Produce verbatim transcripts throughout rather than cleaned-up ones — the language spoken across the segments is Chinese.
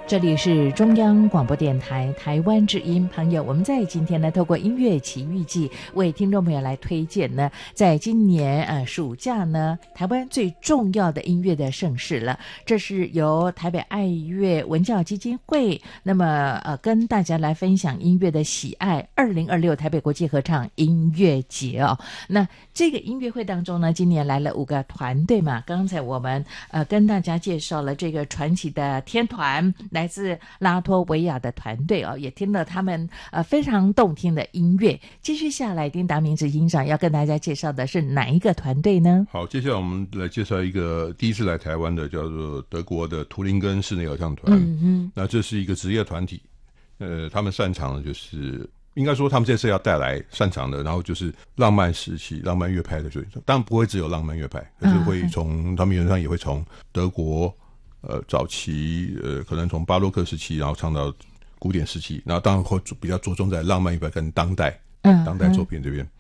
这里是中央广播电台台湾之音，朋友，我们在今天呢，透过音乐奇遇记为听众朋友来推荐呢，在今年呃暑假呢，台湾最重要的音乐的盛事了。这是由台北爱乐文教基金会，那么呃跟大家来分享音乐的喜爱。二零二六台北国际合唱音乐节哦，那这个音乐会当中呢，今年来了五个团队嘛。刚才我们呃跟大家介绍了这个传奇的天团。来自拉脱维亚的团队哦，也听了他们呃非常动听的音乐。继续下来，丁达明执行长要跟大家介绍的是哪一个团队呢？ 好，接下来我们来介绍一个第一次来台湾的，叫做德国的图林根室内合唱团。嗯嗯，那这是一个职业团体，呃，他们擅长的就是应该说他们这次要带来擅长的，然后就是浪漫时期、浪漫乐派的，当然不会只有浪漫乐派，可是会从、嗯、他们原则上也会从德国。呃，早期呃，可能从巴洛克时期，然后唱到古典时期，然后当然会比较着重在浪漫乐派跟当代，嗯，当代作品这边。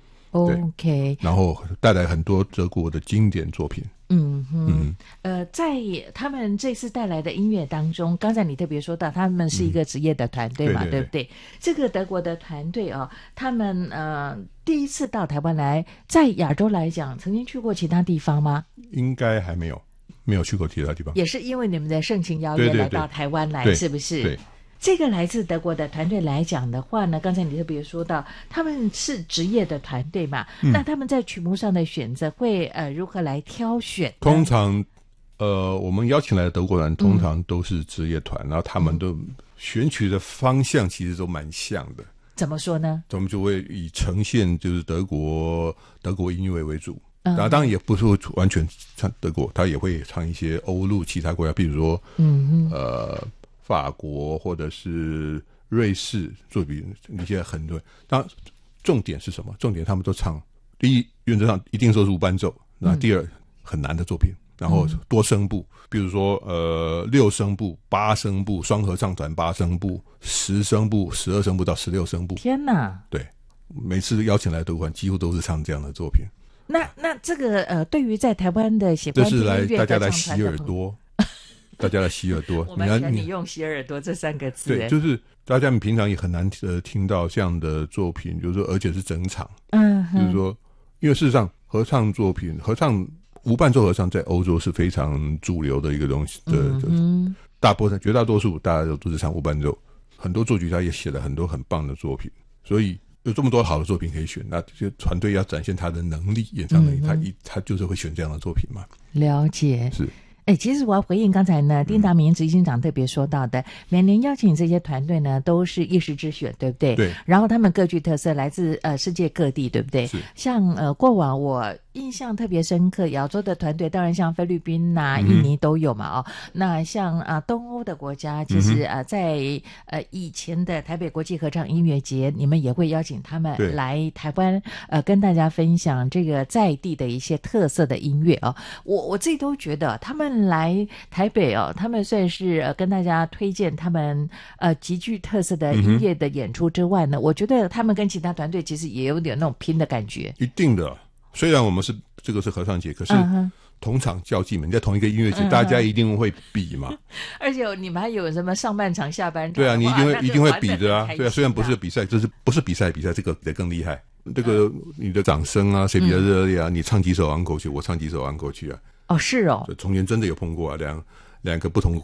OK， 然后带来很多德国的经典作品。 嗯哼，嗯呃，在他们这次带来的音乐当中，刚才你特别说到，他们是一个职业的团队嘛，嗯、对, 对, 对不对？这个德国的团队哦，他们呃第一次到台湾来，在亚洲来讲，曾经去过其他地方吗？ 应该还没有。没有去过其他地方， 也是因为你们的盛情邀约来到台湾来，对对对，是不是？ 对， 这个来自德国的团队来讲的话呢，刚才你特别说到他们是职业的团队嘛，嗯、那他们在曲目上的选择会呃如何来挑选？ 通常呃我们邀请来的德国人通常都是职业团，嗯、然后他们都选曲的方向其实都蛮像的。 怎么说呢？ 我们就会以呈现就是德国德国音乐为主。然后当然也不是完全唱德国，他也会唱一些欧陆其他国家，比如说，嗯呃，法国或者是瑞士作品，一些很多。当然，重点是什么？重点他们都唱。第一，原则上一定都是无伴奏。那第二，很难的作品。然后多声部，比如说呃六声部、八声部、双合唱团八声部、十声部、十二声部到十六声部。 天哪！ 对，每次邀请来的德国人几乎都是唱这样的作品。 那那这个呃，对于在台湾的喜欢听音乐的这是来大家来洗耳朵，大家来洗耳朵。 我蛮喜欢你用洗耳朵这三个字。 对，就是大家平常也很难呃听到这样的作品，就是说而且是整场。 嗯， 就是说，因为事实上合唱作品、合唱无伴奏合唱在欧洲是非常主流的一个东西的，嗯、就是大部分绝大多数大家都都是唱无伴奏，很多作曲家也写了很多很棒的作品，所以。有这么多好的作品可以选，那这团队要展现他的能力、演唱能力，嗯、他一他就是会选这样的作品嘛。 了解， 是。 哎，其实我要回应刚才呢，丁达明执行长特别说到的，嗯、每年邀请这些团队呢，都是一时之选，对不对？ 对。 然后他们各具特色，来自呃世界各地，对不对？ 是。 像呃过往我印象特别深刻，亚洲的团队当然像菲律宾呐、啊、印尼都有嘛，哦。嗯、那像啊、呃、东欧的国家，其实啊、呃、在呃以前的台北国际合唱音乐节，你们也会邀请他们来台湾，呃跟大家分享这个在地的一些特色的音乐哦。我我自己都觉得他们。来台北哦，他们算是呃跟大家推荐他们呃极具特色的音乐的演出之外呢，嗯、我觉得他们跟其他团队其实也有点那种拼的感觉。 一定的，虽然我们是这个是合唱节，可是同场较劲嘛，你在同一个音乐节，嗯、大家一定会比嘛。 而且你们还有什么上半场、下半场？ 对啊，你一定会一定会比的啊。对啊，虽然不是比赛，这是不是比赛？比赛这个比得更厉害。这个你的掌声啊，谁比较热烈啊？嗯、你唱几首安可曲，我唱几首安可曲啊。 哦，是哦， 从前真的有碰过啊，两两个不同